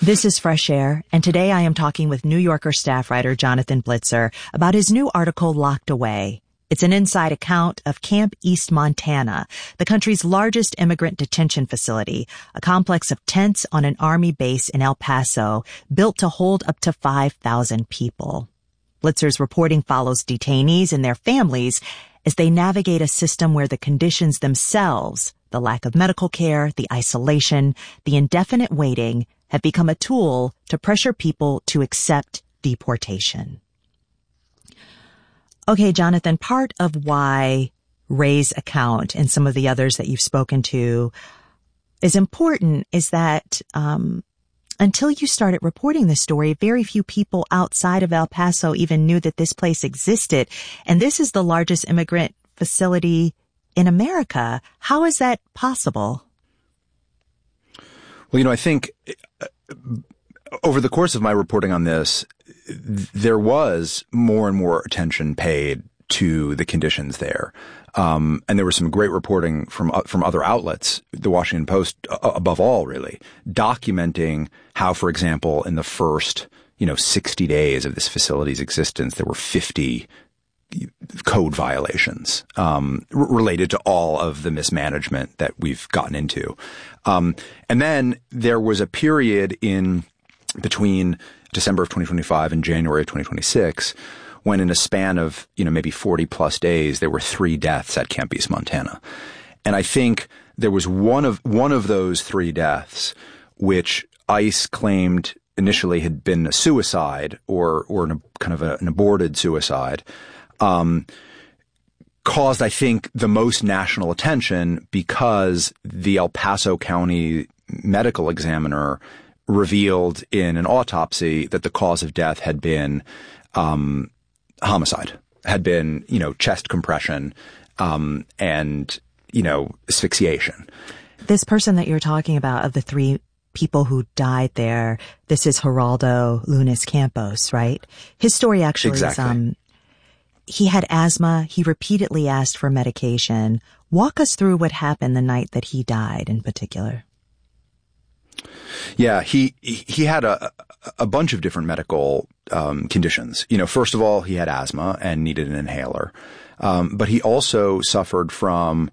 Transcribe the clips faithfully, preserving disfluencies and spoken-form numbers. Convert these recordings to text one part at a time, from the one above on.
This is Fresh Air, and today I am talking with New Yorker staff writer Jonathan Blitzer about his new article, Locked Away. It's an inside account of Camp East Montana, the country's largest immigrant detention facility, a complex of tents on an Army base in El Paso, built to hold up to five thousand people. Blitzer's reporting follows detainees and their families as they navigate a system where the conditions themselves, the lack of medical care, the isolation, the indefinite waiting, have become a tool to pressure people to accept deportation. Okay, Jonathan, part of why Ray's account and some of the others that you've spoken to is important is that um, until you started reporting this story, very few people outside of El Paso even knew that this place existed. And this is the largest immigrant facility in America. How is that possible? Well, you know, I think over the course of my reporting on this, there was more and more attention paid to the conditions there. Um, and there was some great reporting from from other outlets, the Washington Post uh, above all, really, documenting how, for example, in the first, you know, sixty days of this facility's existence, there were fifty code violations um, r- related to all of the mismanagement that we've gotten into. Um, and then there was a period in between December of twenty twenty-five and January of twenty twenty-six when in a span of, you know, maybe forty plus days, there were three deaths at Camp East Montana. And I think there was one of one of those three deaths which ICE claimed initially had been a suicide or or an, kind of a, an aborted suicide. Um, caused, I think, the most national attention because the El Paso County medical examiner revealed in an autopsy that the cause of death had been um, homicide, had been, you know, chest compression um, and, you know, asphyxiation. This person that you're talking about, of the three people who died there, this is Geraldo Lunas Campos, right? His story actually exactly. is... Um, He had asthma. He repeatedly asked for medication. Walk us through what happened the night that he died in particular. Yeah, he he had a a bunch of different medical um, conditions. You know, first of all, he had asthma and needed an inhaler. Um, but he also suffered from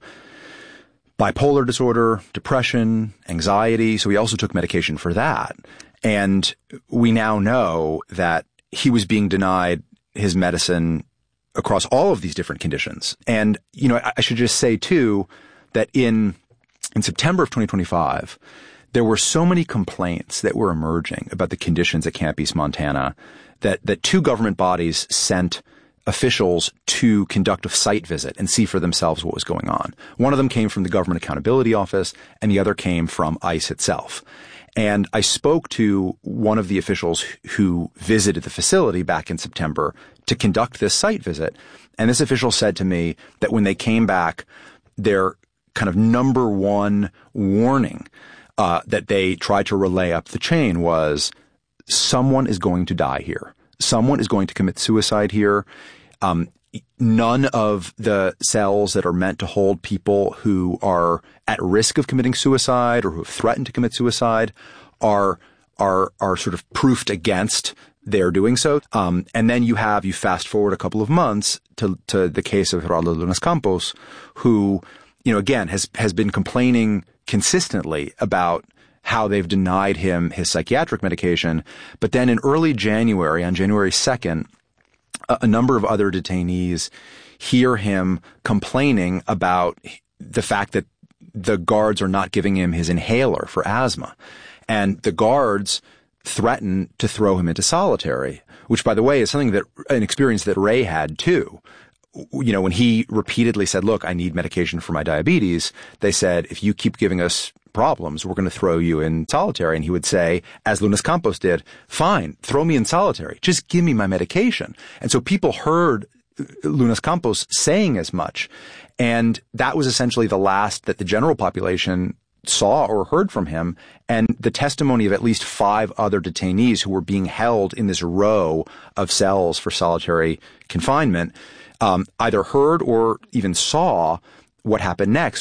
bipolar disorder, depression, anxiety. So he also took medication for that. And we now know that he was being denied his medicine across all of these different conditions. And, you know, I should just say, too, that in in September of twenty twenty-five, there were so many complaints that were emerging about the conditions at Camp East Montana that, that two government bodies sent officials to conduct a site visit and see for themselves what was going on. One of them came from the Government Accountability Office, and the other came from ICE itself. And I spoke to one of the officials who visited the facility back in September to conduct this site visit. And this official said to me that when they came back, their kind of number one warning uh, that they tried to relay up the chain was someone is going to die here. Someone is going to commit suicide here. Um, None of the cells that are meant to hold people who are at risk of committing suicide or who have threatened to commit suicide are are are sort of proofed against their doing so. Um, and then you have, you fast forward a couple of months to to the case of Geraldo Lunas Campos, who, you know, again, has has been complaining consistently about how they've denied him his psychiatric medication. But then in early January, on January second, a number of other detainees hear him complaining about the fact that the guards are not giving him his inhaler for asthma. And the guards threaten to throw him into solitary, which, by the way, is something that, an experience that Ray had too. You know, when he repeatedly said, look, I need medication for my diabetes, they said, if you keep giving us problems, we're going to throw you in solitary. And he would say, as Lunas Campos did, fine, throw me in solitary. Just give me my medication. And so people heard Lunas Campos saying as much. And that was essentially the last that the general population saw or heard from him. And the testimony of at least five other detainees who were being held in this row of cells for solitary confinement, um, either heard or even saw what happened next